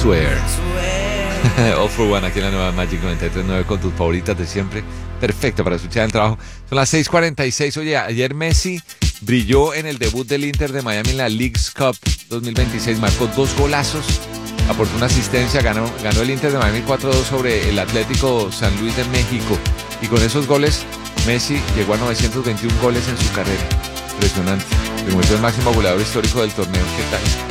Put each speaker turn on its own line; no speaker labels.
Swear. All for One aquí en la nueva Magic 93.9 con tus favoritas de siempre. Perfecto para escuchar el trabajo. Son las 6:46. Oye, ayer Messi brilló en el debut del Inter de Miami en la Leagues Cup 2026. Marcó 2 golazos, aportó una asistencia, ganó el Inter de Miami 4-2 sobre el Atlético San Luis de México. Y con esos goles, Messi llegó a 921 goles en su carrera. Impresionante. Se convirtió en el máximo goleador histórico del torneo. ¿Qué tal?